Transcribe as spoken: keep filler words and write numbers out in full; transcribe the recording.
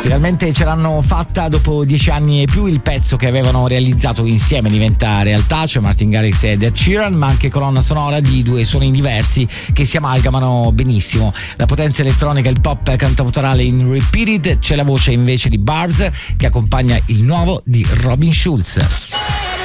Finalmente ce l'hanno fatta dopo dieci anni e più, il pezzo che avevano realizzato insieme diventa realtà, cioè Martin Garrix e Ed Sheeran, ma anche colonna sonora di due suoni diversi che si amalgamano benissimo. La potenza elettronica e il pop cantautorale in Repeated, c'è la voce invece di Barbs che accompagna il nuovo di Robin Schulz.